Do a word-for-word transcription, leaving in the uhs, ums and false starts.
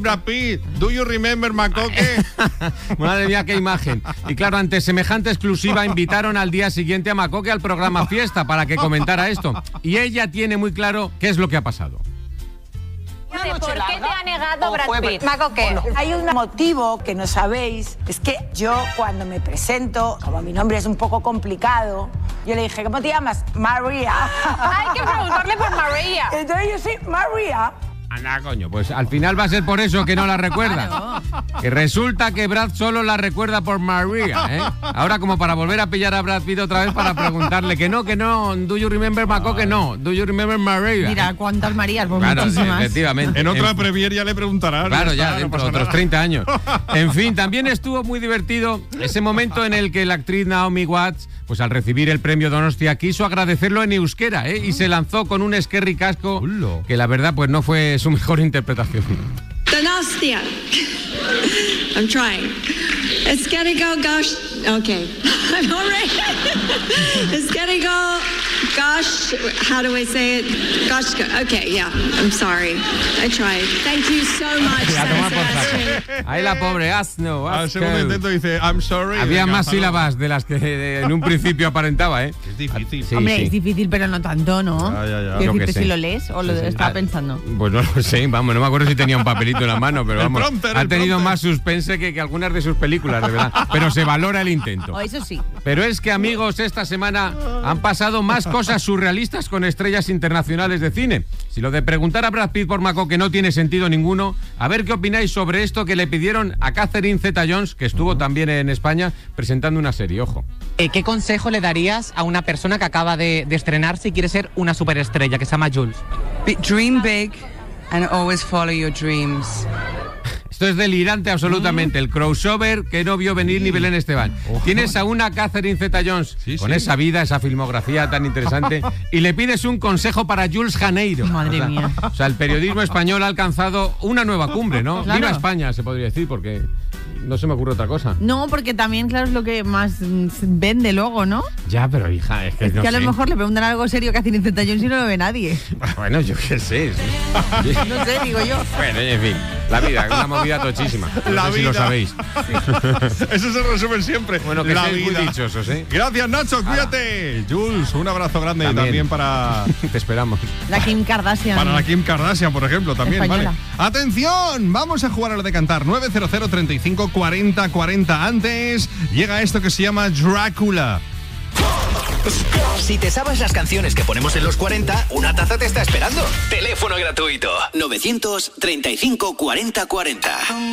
Brad Pitt, do you remember Macoque? Madre mía, qué imagen. Y claro, ante semejante exclusiva invitaron al día siguiente a Macoque al programa Fiesta para que comentara esto. Y ella tiene muy claro qué es lo que ha pasado. ¿Por qué te ha negado Brad Pitt? Macoque, hay un motivo que no sabéis, es que yo cuando me presento, como mi nombre es un poco complicado, yo le dije, ¿cómo te llamas? María. Hay que preguntarle por María. Entonces yo soy María. Anda, coño, pues al final va a ser por eso que no la recuerda. Que resulta que Brad solo la recuerda por María, ¿eh? Ahora como para volver a pillar a Brad Pitt otra vez para preguntarle que no, que no, do you remember Macoque? No, do you remember María? Mira, ¿cuántas Marías? Pues claro, muchísimas. efectivamente. En otra premier ya le preguntarán. Claro, ya, está, dentro no de otros nada. treinta años. En fin, también estuvo muy divertido ese momento en el que la actriz Naomi Watts, pues al recibir el premio Donostia, quiso agradecerlo en euskera, ¿eh? Y se lanzó con un eskerrik asko que la verdad pues no fue su mejor interpretación. Donostia. I'm trying. It's gonna go gosh. Okay. I'm all right. It's gonna go gosh. How do I say it? Gosh. Okay, yeah. I'm sorry. I tried. Thank you so much, A tomar por Sebastian. saco. Ahí la pobre asno. Al asco. segundo intento dice, I'm sorry. Había Venga, más hasta luego. sílabas de las que de- en un principio aparentaba, ¿eh? Es difícil. Sí, Hombre, sí. es difícil, pero no tanto, ¿no? Ya, ya, ya. Quiero Lo que decirte sé. si lo lees o lo Sí, sí. estaba Ah, pensando. Pues no lo sé, vamos, no me acuerdo si tenía un papelito en la mano, pero El vamos, prompter, ha el tenido prompter. más suspense que, que algunas de sus películas, de verdad. Pero se valora el intento. O eso sí. Pero es que, amigos, esta semana han pasado más cosas surrealistas con estrellas internacionales de cine. Si lo de preguntar a Brad Pitt por Macoque no tiene sentido ninguno, a ver qué opináis sobre esto que le pidieron a Catherine Zeta-Jones, que estuvo también en España presentando una serie, ojo. Eh, ¿Qué consejo le darías a una persona que acaba de, de estrenarse y quiere ser una superestrella, que se llama Jules? Be- Dream big and always follow your dreams. Esto es delirante absolutamente, el crossover que no vio venir ni Belén Esteban. Tienes a una Catherine Zeta-Jones Sí, con sí. esa vida, esa filmografía tan interesante y le pides un consejo para Jules Janeiro. Madre O sea, mía. O sea, el periodismo español ha alcanzado una nueva cumbre, ¿no? Claro. Viva España, se podría decir, porque no se me ocurre otra cosa. No, porque también, claro, es lo que más mm, vende luego, ¿no? Ya, pero hija, es que Es no que a lo sé. mejor le preguntan algo serio que hacen Zeta-Jones y no lo ve nadie. Bueno, yo qué sé. No sé, digo yo. Bueno, en fin, la vida, una movida tochísima. No La sé si lo vida. sabéis. Eso se resume siempre. Bueno, que la seáis muy vida. dichosos, ¿eh? Gracias, Nacho, cuídate. Jules, un abrazo grande También. también, para, Te esperamos. La Kim Kardashian. para la Kim Kardashian, por ejemplo, también, Española. ¿vale? ¡Atención! Vamos a jugar a lo de cantar. nueve cero cero, treinta y cinco, cuarenta, cuarenta. Antes llega esto que se llama Drácula. Si te sabes las canciones que ponemos en los cuarenta, una taza te está esperando. Teléfono gratuito. novecientos treinta y cinco, cuarenta, cuarenta.